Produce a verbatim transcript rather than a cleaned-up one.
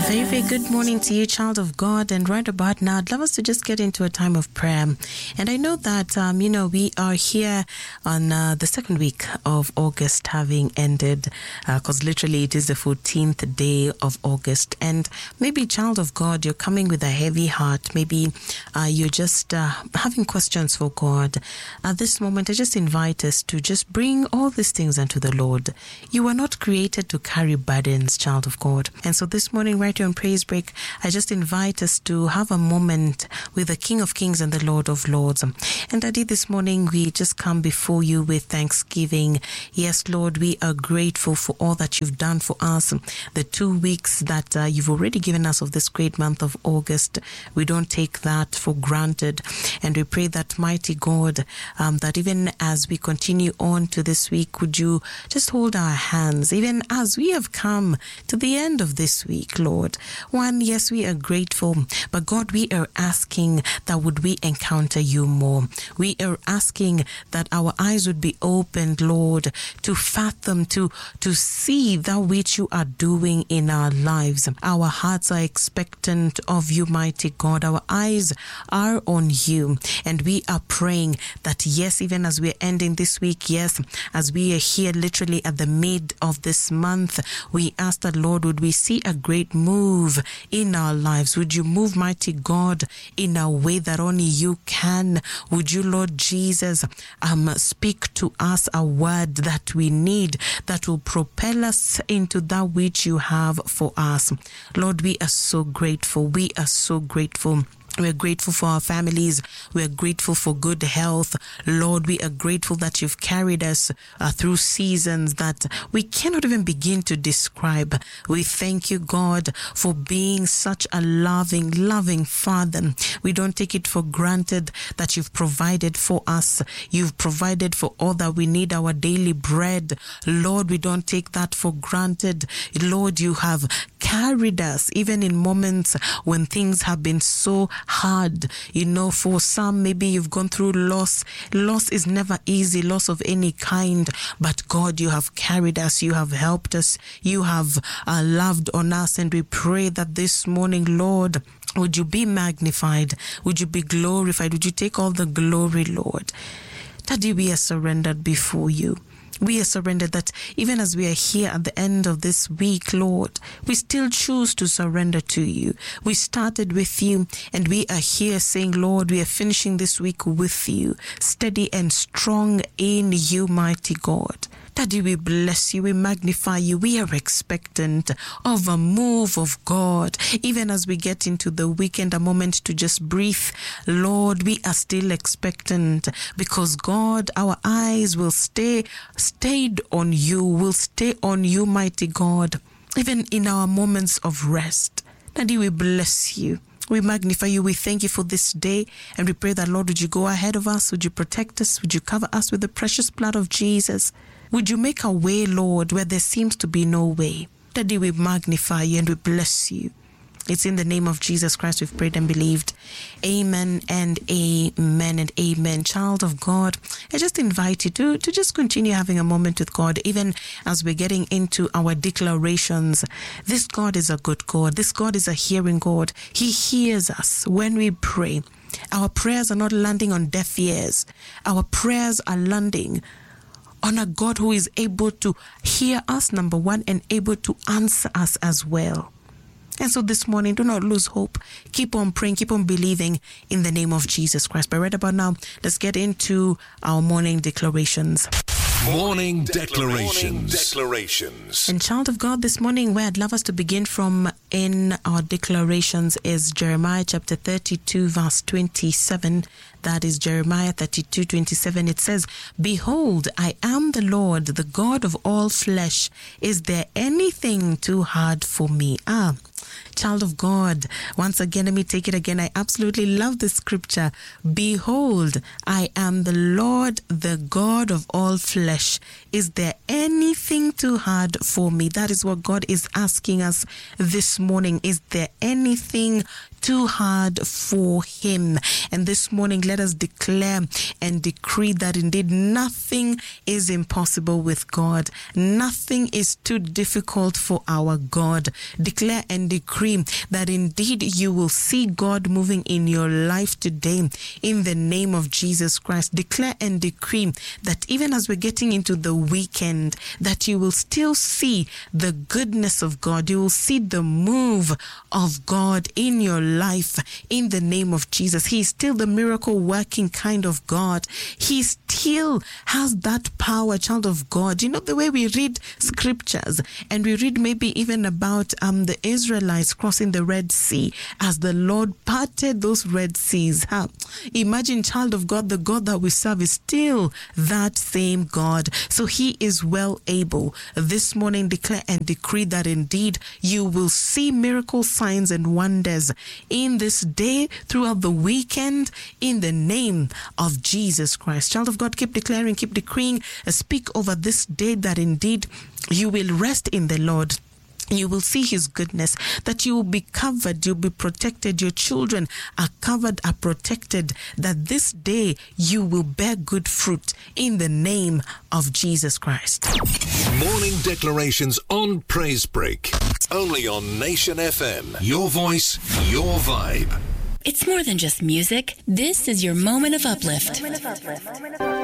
Very, very good morning to you, child of God. And right about now, I'd love us to just get into a time of prayer. And I know that, um, you know, we are here on uh, the second week of August having ended, because uh, literally it is the fourteenth day of August. And maybe, child of God, you're coming with a heavy heart. Maybe uh, you're just uh, having questions for God. At this moment, I just invite us to just bring all these things unto the Lord. You were not created to carry burdens, child of God. And so this morning, right here on Praise Break, I just invite us to have a moment with the King of Kings and the Lord of Lords. And Daddy, this morning we just come before you with thanksgiving. Yes, Lord, we are grateful for all that you've done for us. The two weeks that uh, you've already given us of this great month of August, we don't take that for granted. And we pray that, mighty God, um, that even as we continue on to this week, would you just hold our hands, even as we have come to the end of this week, Lord. One, yes, we are grateful, but God, we are asking that would we encounter you more. We are asking that our eyes would be opened, Lord, to fathom, to, to see that which you are doing in our lives. Our hearts are expectant of you, mighty God. Our eyes are on you, and we are praying that, yes, even as we are ending this week, yes, as we are here literally at the mid of this month, we ask that, Lord, would we see a great move in our lives? Would you move, mighty God, in a way that only you can? Would you, Lord Jesus, um, speak to us a word that we need, that will propel us into that which you have for us? Lord, we are so grateful. We are so grateful. We're grateful for our families. We're grateful for good health. Lord, we are grateful that you've carried us uh, through seasons that we cannot even begin to describe. We thank you, God, for being such a loving, loving Father. We don't take it for granted that you've provided for us. You've provided for all that we need, our daily bread. Lord, we don't take that for granted. Lord, you have carried us even in moments when things have been so hard. You know, for some, maybe you've gone through loss. Loss is never easy, loss of any kind. But God, you have carried us. You have helped us. You have uh, loved on us. And we pray that this morning, Lord, would you be magnified? Would you be glorified? Would you take all the glory, Lord? Daddy, we are surrendered before you. We are surrendered that even as we are here at the end of this week, Lord, we still choose to surrender to you. We started with you, and we are here saying, Lord, we are finishing this week with you, steady and strong in you, mighty God. Daddy, we bless you, we magnify you. We are expectant of a move of God. Even as we get into the weekend, a moment to just breathe, Lord, we are still expectant because, God, our eyes will stay stayed on you, will stay on you, mighty God, even in our moments of rest. Daddy, we bless you. We magnify you. We thank you for this day. And we pray that, Lord, would you go ahead of us? Would you protect us? Would you cover us with the precious blood of Jesus? Would you make a way, Lord, where there seems to be no way? Daddy, we magnify you and we bless you. It's in the name of Jesus Christ we've prayed and believed. Amen and amen and amen. Child of God, I just invite you to, to just continue having a moment with God, even as we're getting into our declarations. This God is a good God. This God is a hearing God. He hears us when we pray. Our prayers are not landing on deaf ears. Our prayers are landing on a God who is able to hear us, number one, and able to answer us as well. And so this morning, do not lose hope. Keep on praying, keep on believing in the name of Jesus Christ. But right about now, let's get into our morning declarations. Morning declarations. declarations. And child of God, this morning, where I'd love us to begin from in our declarations is Jeremiah chapter thirty-two, verse twenty-seven. That is Jeremiah thirty-two, twenty-seven. It says, Behold, I am the Lord, the God of all flesh. Is there anything too hard for me? Ah, child of God, once again, let me take it again. I absolutely love this scripture. Behold, I am the Lord, the God of all flesh. Is there anything too hard for me? That is what God is asking us this morning. Is there anything too hard for him? And this morning, let us declare and decree that indeed nothing is impossible with God. Nothing is too difficult for our God. Declare and decree decree that indeed you will see God moving in your life today in the name of Jesus Christ. Declare and decree that even as we're getting into the weekend, that you will still see the goodness of God. You will see the move of God in your life in the name of Jesus. He is still the miracle working kind of God. He still has that power, child of God. You know, the way we read scriptures and we read maybe even about um the Israelites crossing the Red Sea as the Lord parted those Red Seas. Huh? Imagine, child of God, the God that we serve is still that same God. So he is well able. This morning, declare and decree that indeed you will see miracle signs and wonders in this day, throughout the weekend, in the name of Jesus Christ. Child of God, keep declaring, keep decreeing, uh, speak over this day that indeed you will rest in the Lord. You will see his goodness, that you will be covered, you'll be protected. Your children are covered, are protected, that this day you will bear good fruit in the name of Jesus Christ. Morning declarations on Praise Break. Only on Nation F M. Your voice, your vibe. It's more than just music. This is your moment of uplift. Moment of uplift.